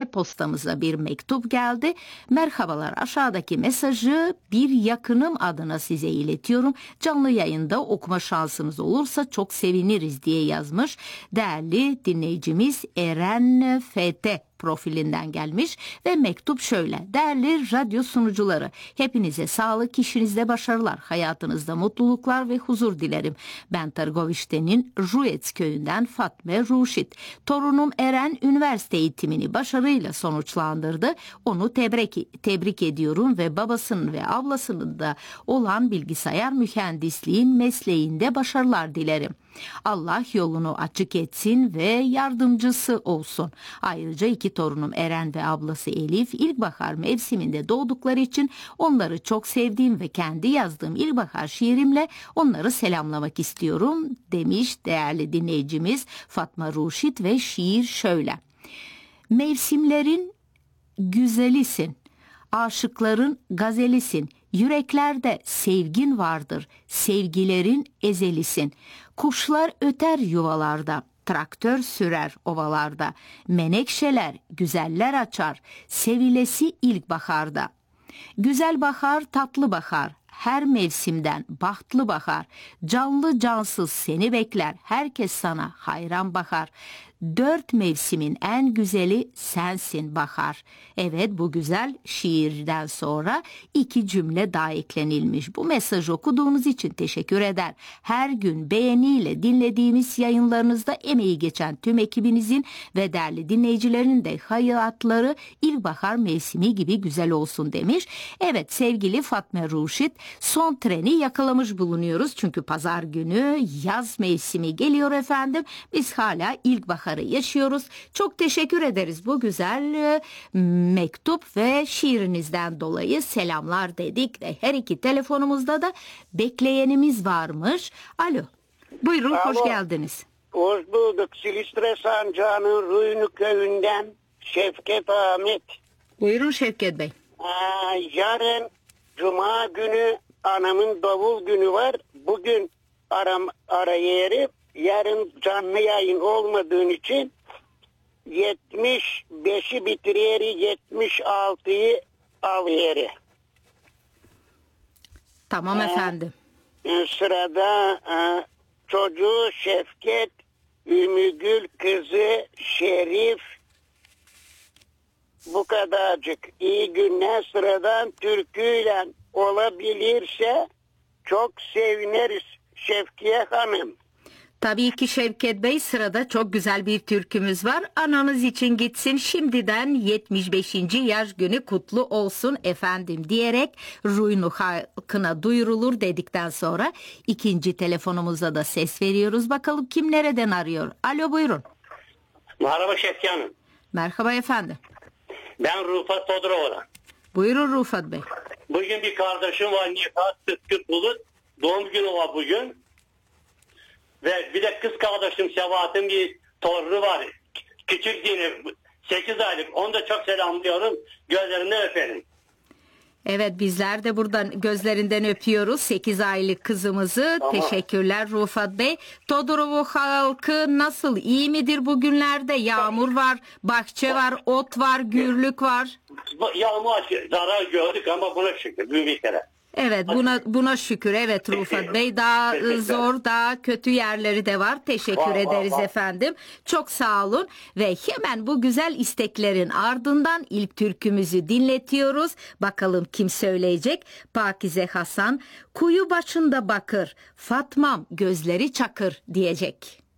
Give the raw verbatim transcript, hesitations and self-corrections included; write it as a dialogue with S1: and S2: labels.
S1: e-postamıza bir mektup geldi. Merhabalar, aşağıdaki mesajı bir yakınım adına size iletiyorum. Canlı yayında okuma şansımız olursa çok seviniriz diye yazmış. Değerli dinleyicimiz Eren F T profilinden gelmiş ve mektup şöyle: değerli radyo sunucuları, hepinize sağlık, işinizde başarılar, hayatınızda mutluluklar ve huzur dilerim. Ben Tırgoviçte'nin Ruets köyünden Fatme Ruşit. Torunum Eren üniversite eğitimini başarıyla sonuçlandırdı. Onu tebrik, tebrik ediyorum ve babasının ve ablasının da olan bilgisayar mühendisliğin mesleğinde başarılar dilerim. Allah yolunu açık etsin ve yardımcısı olsun. Ayrıca iki torunum Eren ve ablası Elif ilkbahar mevsiminde doğdukları için onları çok sevdiğim ve kendi yazdığım ilkbahar şiirimle onları selamlamak istiyorum demiş değerli dinleyicimiz Fatma Ruşit ve şiir şöyle: mevsimlerin güzelisin, aşıkların gazelisin, yüreklerde sevgin vardır, sevgilerin ezelisin. Kuşlar öter yuvalarda, traktör sürer ovalarda, menekşeler güzeller açar, sevilesi ilkbaharda. Güzel bahar, tatlı bahar, her mevsimden bahtlı bahar, canlı cansız seni bekler, herkes sana hayran bakar. Dört mevsimin en güzeli sensin bahar. Evet, bu güzel şiirden sonra iki cümle daha eklenilmiş. Bu mesajı okuduğunuz için teşekkür eder. Her gün beğeniyle dinlediğimiz yayınlarınızda emeği geçen tüm ekibinizin ve değerli dinleyicilerin de hayatları ilkbahar mevsimi gibi güzel olsun demiş. Evet sevgili Fatma Ruşit, son treni yakalamış bulunuyoruz. Çünkü pazar günü yaz mevsimi geliyor efendim. Biz hala ilkbahar yaşıyoruz. Çok teşekkür ederiz bu güzel e, mektup ve şiirinizden dolayı selamlar dedik ve her iki telefonumuzda da bekleyenimiz varmış. Alo. Buyurun,
S2: Alo.
S1: hoş geldiniz.
S2: Hoş bulduk. Silistre Sancağı'nın Ruynu köyünden Şevket Ahmet.
S1: Buyurun Şevket Bey.
S2: Aa, yarın Cuma günü anamın davul günü var. Bugün aram, ara yeri. Yarın canlı yayın olmadığın için yetmiş beşi bitiriyeri, yetmiş altıyı al yeri.
S1: Tamam
S2: Ee,
S1: efendim.
S2: e, Sırada e, çocuğu Şevket, Ümmügül kızı Şerif, bu kadarcık. İyi günler. Sıradan türküyle olabilirse çok seviniriz Şevkiye Hanım.
S1: Tabii ki Şevket Bey, sırada çok güzel bir türkümüz var. Ananız için gitsin, şimdiden yetmiş beşinci yaş günü kutlu olsun efendim diyerek Ruynu halkına duyurulur dedikten sonra ikinci telefonumuza da ses veriyoruz. Bakalım kim nereden arıyor? Alo, buyurun.
S2: Merhaba Şevkiye Hanım.
S1: Merhaba efendim.
S2: Ben Rufat Toduroğlu.
S1: Buyurun Rufat Bey.
S2: Bugün bir kardeşim var, Nihat Sıtkı Bulut. Doğum günü var bugün. Ve bir de kız kardeşim Sebahat'ın bir torunu var. Küçük Dini, sekiz aylık. Onu da çok selamlıyorum. Gözlerinden öperim.
S1: Evet, bizler de buradan gözlerinden öpüyoruz sekiz aylık kızımızı.
S2: Tamam.
S1: Teşekkürler Rufat Bey. Todorova halkı nasıl? İyi midir bugünlerde? Yağmur var, bahçe var, ot var, gürlük var.
S2: Yağmur zarar gördük ama buna şükür. Bin bir kere.
S1: Evet, buna buna şükür. Evet Rufat Bey, daha zor, daha kötü yerleri de var. Teşekkür
S2: Var, var,
S1: ederiz
S2: var.
S1: efendim. Çok sağ olun ve hemen bu güzel isteklerin ardından ilk türkümüzü dinletiyoruz. Bakalım kim söyleyecek? Pakize Hasan, kuyu başında bakır, Fatmam gözleri çakır diyecek.